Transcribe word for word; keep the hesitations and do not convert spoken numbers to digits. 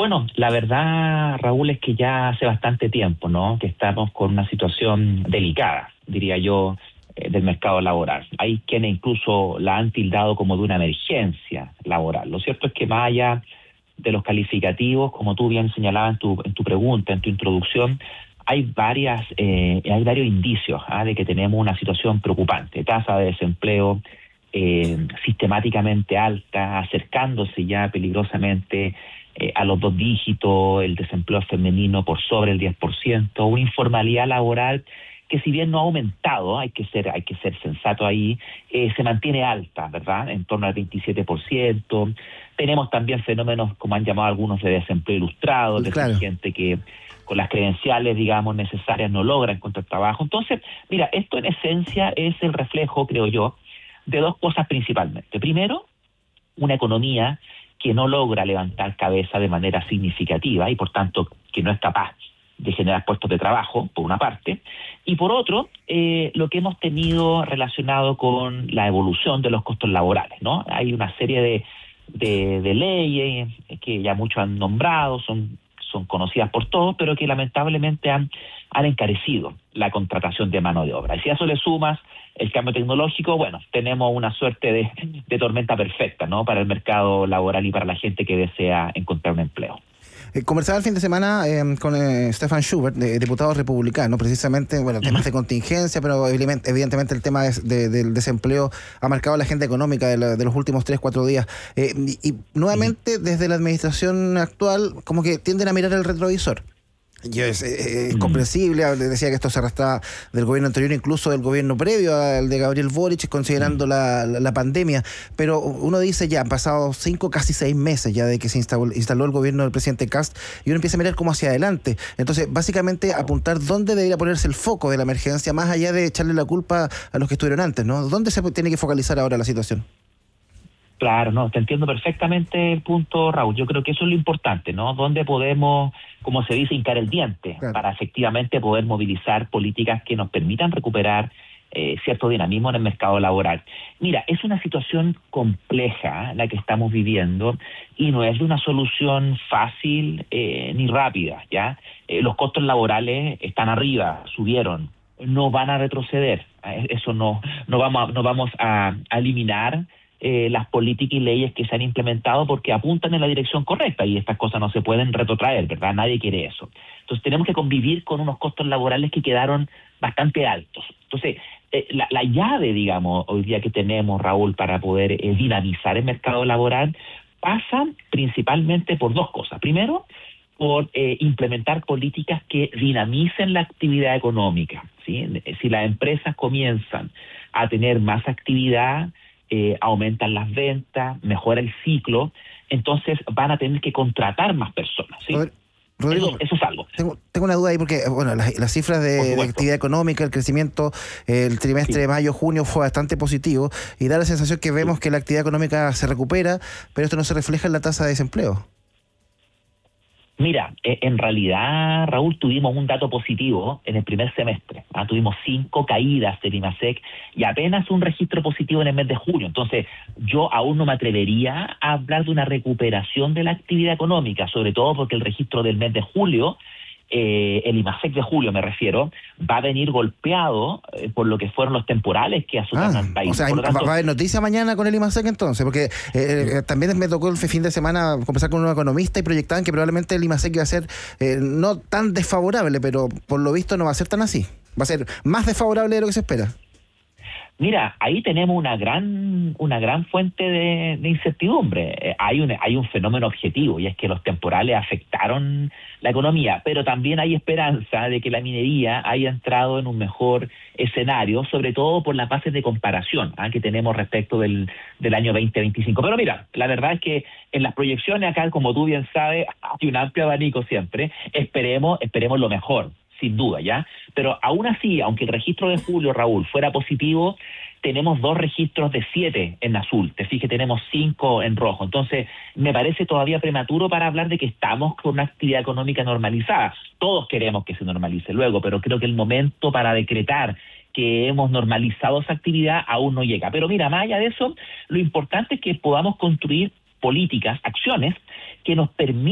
Bueno, la verdad, Raúl, es que ya hace bastante tiempo, ¿no?, que estamos con una situación delicada, diría yo, eh, del mercado laboral. Hay quienes incluso la han tildado como de una emergencia laboral. Lo cierto es que más allá de los calificativos, como tú bien señalabas en tu, en tu pregunta, en tu introducción, hay varias, eh, hay varios indicios ¿ah? de que tenemos una situación preocupante. Tasa de desempleo eh, sistemáticamente alta, acercándose ya peligrosamente eh, a los dos dígitos, el desempleo femenino por sobre el diez por ciento, una informalidad laboral que si bien no ha aumentado, hay que ser hay que ser sensato ahí, eh, se mantiene alta, ¿verdad?, en torno al veintisiete por ciento. Tenemos también fenómenos, como han llamado algunos, de desempleo ilustrado, es decir, Claro. gente que con las credenciales, digamos, necesarias no logra encontrar trabajo. Entonces, mira, esto en esencia es el reflejo, creo yo, de dos cosas principalmente. Primero, una economía que no logra levantar cabeza de manera significativa y, por tanto, que no es capaz de generar puestos de trabajo, por una parte, y por otro, eh, lo que hemos tenido relacionado con la evolución de los costos laborales, ¿no? Hay una serie de, de, de leyes que ya muchos han nombrado, son, son conocidas por todos, pero que lamentablemente han, han encarecido la contratación de mano de obra. Y si a eso le sumas el cambio tecnológico, bueno, tenemos una suerte de, de tormenta perfecta, ¿no?, para el mercado laboral y para la gente que desea encontrar un empleo. Eh, conversaba el fin de semana eh, con eh, Stefan Schubert, de, diputado republicano, precisamente, bueno, temas de contingencia, pero evidentemente el tema de, de, del desempleo ha marcado la agenda económica de, la, de los últimos tres, cuatro días. Eh, y, y nuevamente, desde la administración actual, como que tienden a mirar el retrovisor. Y es, es, es comprensible, decía que esto se arrastraba del gobierno anterior, incluso del gobierno previo al de Gabriel Boric, considerando la, la, la pandemia. Pero uno dice, ya han pasado cinco, casi seis meses ya de que se instaló, instaló el gobierno del presidente Kast, y uno empieza a mirar como hacia adelante. Entonces, básicamente, apuntar dónde debería ponerse el foco de la emergencia, más allá de echarle la culpa a los que estuvieron antes, ¿no? ¿Dónde se tiene que focalizar ahora la situación? Claro, no, te entiendo perfectamente el punto, Raúl. Yo creo que eso es lo importante, ¿no? ¿Dónde podemos, como se dice, hincar el diente Claro. para efectivamente poder movilizar políticas que nos permitan recuperar eh, cierto dinamismo en el mercado laboral? Mira, es una situación compleja ¿eh? la que estamos viviendo, y no es de una solución fácil eh, ni rápida, ¿ya? Eh, los costos laborales están arriba, subieron, no van a retroceder. ¿eh? Eso no, no vamos a, no vamos a, a eliminar Eh, las políticas y leyes que se han implementado porque apuntan en la dirección correcta, y estas cosas no se pueden retrotraer, ¿verdad? Nadie quiere eso. Entonces tenemos que convivir con unos costos laborales que quedaron bastante altos. Entonces, eh, la, la llave, digamos, hoy día que tenemos, Raúl, para poder eh, dinamizar el mercado laboral, pasa principalmente por dos cosas. Primero, por eh, implementar políticas que dinamicen la actividad económica, ¿sí? Si las empresas comienzan a tener más actividad, Eh, aumentan las ventas, mejora el ciclo, entonces van a tener que contratar más personas, ¿sí? Rodrigo, eso, eso es algo. Tengo, tengo una duda ahí porque, bueno, las, las cifras de, de actividad económica, el crecimiento, eh, el trimestre sí. de mayo-junio fue bastante positivo, y da la sensación que vemos sí. que la actividad económica se recupera, pero esto no se refleja en la tasa de desempleo. Mira, eh, en realidad, Raúl, tuvimos un dato positivo en el primer semestre. ¿ah? Tuvimos cinco caídas del IMASEC y apenas un registro positivo en el mes de junio. Entonces, yo aún no me atrevería a hablar de una recuperación de la actividad económica, sobre todo porque el registro del mes de julio, eh, el IMASEC de julio me refiero, va a venir golpeado eh, por lo que fueron los temporales que azotaron ah, al país. O sea, tanto, va a haber noticia mañana con el IMASEC entonces, porque eh, eh, también me tocó el fin de semana conversar con un economista y proyectaban que probablemente el IMASEC iba a ser eh, no tan desfavorable, pero por lo visto no va a ser tan así. Va a ser más desfavorable de lo que se espera. Mira, ahí tenemos una gran una gran fuente de, de incertidumbre. Eh, hay un hay un fenómeno objetivo, y es que los temporales afectaron la economía, pero también hay esperanza de que la minería haya entrado en un mejor escenario, sobre todo por las bases de comparación ¿eh? que tenemos respecto del, del año veinte veinticinco. Pero mira, la verdad es que en las proyecciones acá, como tú bien sabes, hay un amplio abanico siempre. Esperemos, esperemos lo mejor, sin duda, ¿ya? Pero aún así, aunque el registro de julio, Raúl, fuera positivo, tenemos dos registros de siete en azul. Te fijas, tenemos cinco en rojo. Entonces, me parece todavía prematuro para hablar de que estamos con una actividad económica normalizada. Todos queremos que se normalice luego, pero creo que el momento para decretar que hemos normalizado esa actividad aún no llega. Pero mira, más allá de eso, lo importante es que podamos construir políticas, acciones, que nos permitan